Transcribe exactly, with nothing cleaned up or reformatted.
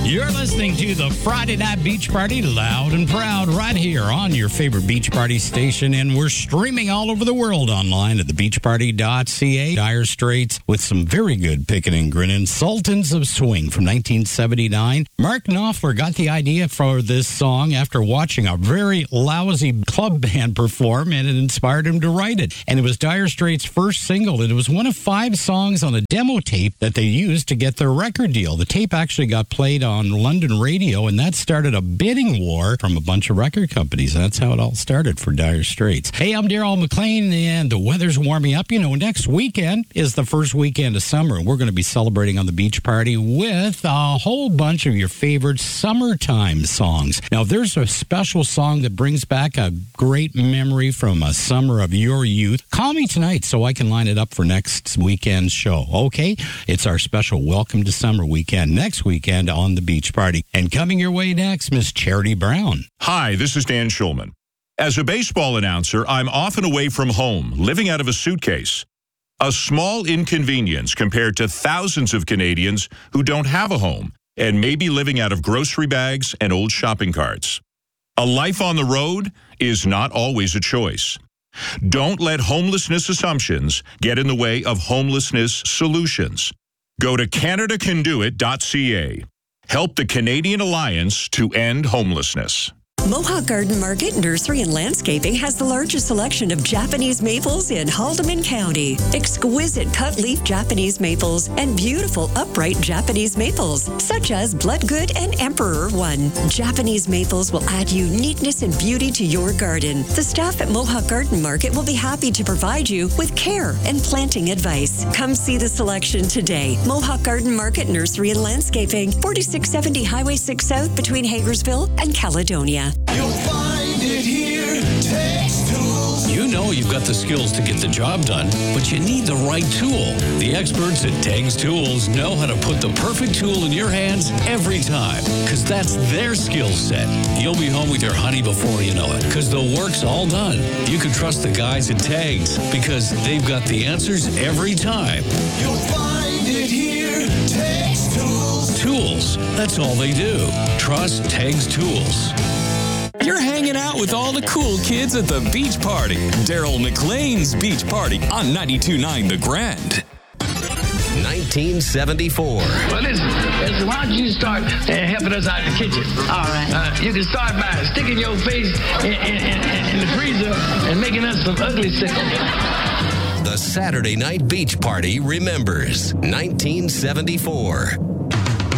You're listening to the Friday Night Beach Party, loud and proud, right here on your favorite beach party station. And we're streaming all over the world online at the beach party dot c a. Dire Straits with some very good picking and grinning. Sultans of Swing from nineteen seventy-nine. Mark Knopfler got the idea for this song after watching a very lousy club band perform, and it inspired him to write it. And it was Dire Straits' first single, and it was one of five songs on a demo tape that they used to get their record deal. The tape actually got played on London radio, and that started a bidding war from a bunch of record companies. That's how it all started for Dire Straits. Hey, I'm Daryl McLean, and the weather's warming up. You know, next weekend is the first weekend of summer, and we're going to be celebrating on the beach party with a whole bunch of your favorite summertime songs. Now, if there's a special song that brings back a great memory from a summer of your youth, call me tonight so I can line it up for next weekend's show, okay? It's our special Welcome to Summer weekend next weekend on the Beach Party. And coming your way next, Miss Charity Brown. Hi, this is Dan Schulman. As a baseball announcer, I'm often away from home, living out of a suitcase. A small inconvenience compared to thousands of Canadians who don't have a home and may be living out of grocery bags and old shopping carts. A life on the road is not always a choice. Don't let homelessness assumptions get in the way of homelessness solutions. Go to Canada Can Do It dot c a. Help the Canadian Alliance to End Homelessness. Mohawk Garden Market Nursery and Landscaping has the largest selection of Japanese maples in Haldeman County. Exquisite cut-leaf Japanese maples and beautiful upright Japanese maples, such as Bloodgood and Emperor One. Japanese maples will add uniqueness and beauty to your garden. The staff at Mohawk Garden Market will be happy to provide you with care and planting advice. Come see the selection today. Mohawk Garden Market Nursery and Landscaping, forty-six seventy Highway six South between Hagersville and Caledonia. You'll find it here, Tex Tools. You know you've got the skills to get the job done, but you need the right tool. The experts at Tegs Tools know how to put the perfect tool in your hands every time, because that's their skill set. You'll be home with your honey before you know it, because the work's all done. You can trust the guys at Tegs, because they've got the answers every time. You'll find it here, Tex Tools. Tools, that's all they do. Trust Tegs Tools. You're hanging out with all the cool kids at the Beach Party. Daryl McLean's Beach Party on ninety-two point nine The Grand. nineteen seventy-four. Well, listen, listen, why don't you start uh, helping us out in the kitchen? All right. Uh, you can start by sticking your face in, in, in, in the freezer and making us some ugly sickle. The Saturday Night Beach Party remembers nineteen seventy-four.